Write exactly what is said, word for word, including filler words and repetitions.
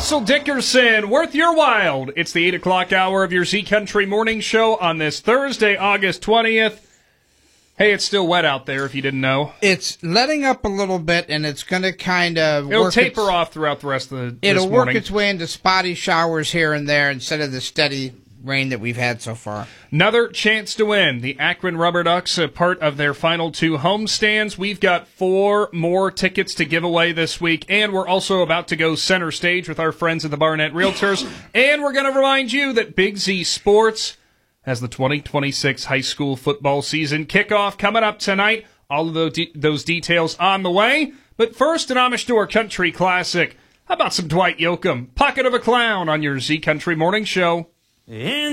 Russell Dickerson, worth your while. It's the eight o'clock hour of your Z Country Morning Show on this Thursday, August twentieth. Hey, it's still wet out there, if you didn't know. It's letting up a little bit, and it's going to kind of It'll work taper its, off throughout the rest of the It'll this work morning. its way into spotty showers here and there instead of the steady rain that we've had so far. Another chance to win. The Akron Rubber Ducks, a part of their final two homestands. We've got four more tickets to give away this week, and we're also about to go center stage with our friends at the Barnett Realtors. And we're going to remind you that Big Z Sports has the twenty twenty-six high school football season kickoff coming up tonight. All of those, de- those details on the way. But first, an homage to our country classic. How about some Dwight Yoakam? Pocket of a Clown on your Z Country Morning Show. In